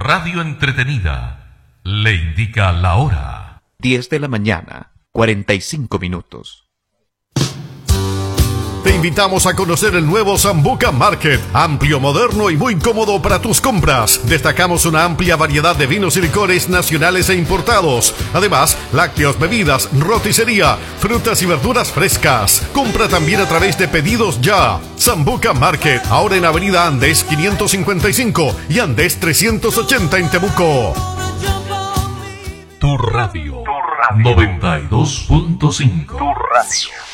radio entretenida le indica la hora. 10 de la mañana, 45 minutos. Te invitamos a conocer el nuevo Sambuca Market, amplio, moderno y muy cómodo para tus compras. Destacamos una amplia variedad de vinos y licores nacionales e importados. Además, lácteos, bebidas, roticería, frutas y verduras frescas. Compra también a través de Pedidos Ya. Sambuca Market, ahora en Avenida Andes 555 y Andes 380 en Temuco. Tu radio, 92.5. Tu radio.